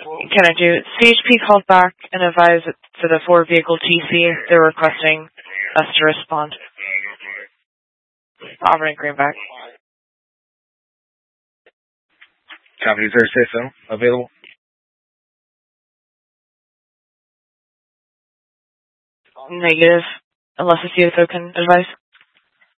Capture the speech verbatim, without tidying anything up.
Can I do C H P called back and advised that for the four vehicle T C they're requesting us to respond. Auburn and Greenback. Copy, is there a say so available? Negative, unless the C S O can advise.